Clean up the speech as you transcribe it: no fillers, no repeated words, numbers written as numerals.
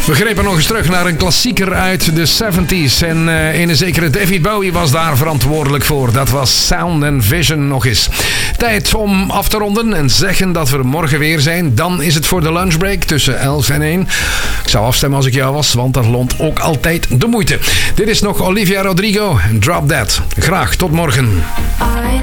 We grepen nog eens terug naar een klassieker uit de 70s. En een zekere David Bowie was daar verantwoordelijk voor. Dat was Sound and Vision nog eens. Tijd om af te ronden en zeggen dat we er morgen weer zijn. Dan is het voor de lunchbreak tussen 11 en 1. Ik zou afstemmen als ik jou was, want dat loont ook altijd de moeite. Dit is nog Olivia Rodrigo en Drop That. Graag tot morgen.